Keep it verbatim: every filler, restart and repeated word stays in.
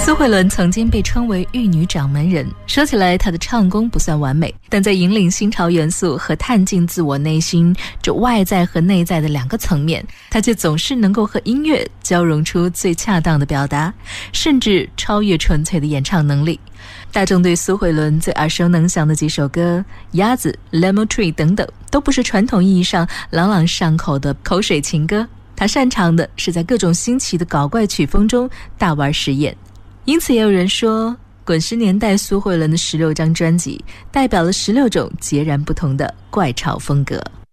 苏慧伦曾经被称为玉女掌门人，说起来她的唱功不算完美，但在引领新潮元素和探进自我内心这外在和内在的两个层面，她却总是能够和音乐交融出最恰当的表达，甚至超越纯粹的演唱能力。大众对苏慧伦最耳熟能详的几首歌《鸭子》、Lemon Tree 等等，都不是传统意义上朗朗上口的口水情歌，她擅长的是在各种新奇的搞怪曲风中大玩实验。因此也有人说，滚石年代苏慧伦的十六张专辑代表了十六种截然不同的怪潮风格。